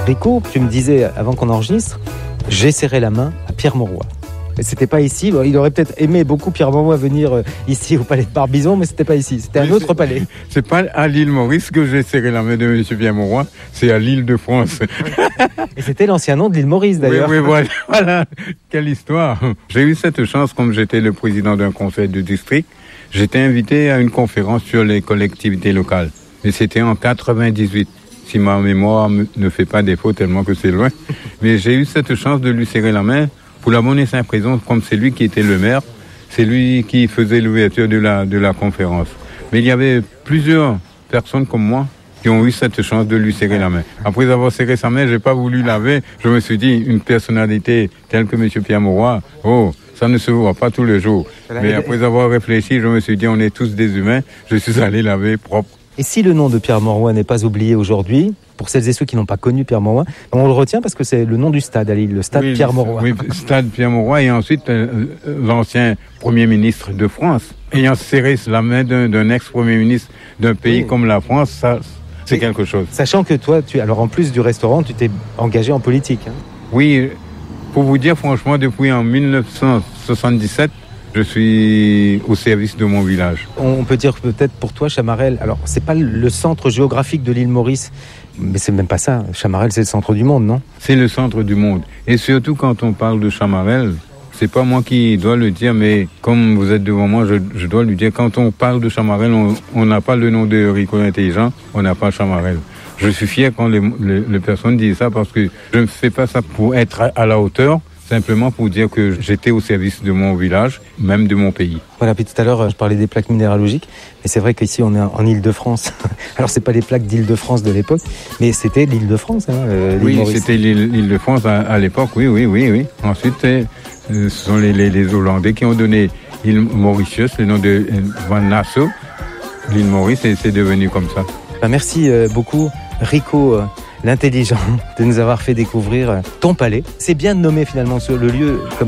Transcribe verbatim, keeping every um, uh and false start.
Rico, tu me disais avant qu'on enregistre, j'ai serré la main à Pierre Mauroy. Et c'était pas ici. Bon, il aurait peut-être aimé beaucoup Pierre Mauroy venir euh, ici au palais de Barbizon, mais c'était pas ici. C'était un Oui, autre c'est, palais. C'est pas à l'île Maurice que j'ai serré la main de M. Pierre Mauroy, c'est à l'île de France. Et c'était l'ancien nom de l'île Maurice d'ailleurs. Oui, oui, voilà, voilà. Quelle histoire. J'ai eu cette chance, comme j'étais le président d'un conseil de district, j'étais invité à une conférence sur les collectivités locales. Et c'était en quatre-vingt-dix-huit. Si ma mémoire ne fait pas défaut tellement que c'est loin. Mais j'ai eu cette chance de lui serrer la main pour la bonne et simple raison, comme c'est lui qui était le maire, c'est lui qui faisait l'ouverture de la, de la conférence. Mais il y avait plusieurs personnes comme moi qui ont eu cette chance de lui serrer la main. Après avoir serré sa main, j'ai pas voulu laver. Je me suis dit, une personnalité telle que M. Pierre Mauroy, oh, ça ne se voit pas tous les jours. Mais après avoir réfléchi, je me suis dit, on est tous des humains. Je suis allé laver propre. Et si le nom de Pierre Mauroy n'est pas oublié aujourd'hui, pour celles et ceux qui n'ont pas connu Pierre Mauroy, on le retient parce que c'est le nom du stade à Lille, le stade oui, Pierre Mauroy. Oui, stade Pierre Mauroy et ensuite euh, l'ancien Premier ministre de France. Ayant serré la main d'un, d'un ex-Premier ministre d'un pays oui. comme la France, ça, c'est et quelque chose. Sachant que toi, tu, alors en plus du restaurant, tu t'es engagé en politique. Hein. Oui, pour vous dire franchement, depuis en dix-neuf cent soixante-dix-sept, je suis au service de mon village. On peut dire peut-être pour toi, Chamarel, alors c'est pas le centre géographique de l'île Maurice, mais c'est même pas ça. Chamarel, c'est le centre du monde, non ? C'est le centre du monde. Et surtout quand on parle de Chamarel, c'est pas moi qui dois le dire, mais comme vous êtes devant moi, je, je dois lui dire, quand on parle de Chamarel, on n'a pas le nom de Rico Intelligent, on n'a pas Chamarel. Je suis fier quand les, les, les personnes disent ça parce que je ne fais pas ça pour être à, à la hauteur, simplement pour dire que j'étais au service de mon village, même de mon pays. Voilà, puis tout à l'heure, je parlais des plaques minéralogiques, mais c'est vrai qu'ici, on est en Île-de-France. Alors, c'est pas les plaques d'Île-de-France de l'époque, mais c'était l'Île-de-France, hein, euh, Oui, Maurice. C'était l'île, l'Île-de-France à, à l'époque, oui, oui, oui, oui. Ensuite, euh, ce sont les, les, les Hollandais qui ont donné l'île Mauritius, le nom de euh, Van Nassau. L'île Maurice, et c'est devenu comme ça. Ben, merci euh, beaucoup, Rico, euh, l'intelligent, de nous avoir fait découvrir ton palais. C'est bien de nommer finalement le lieu comme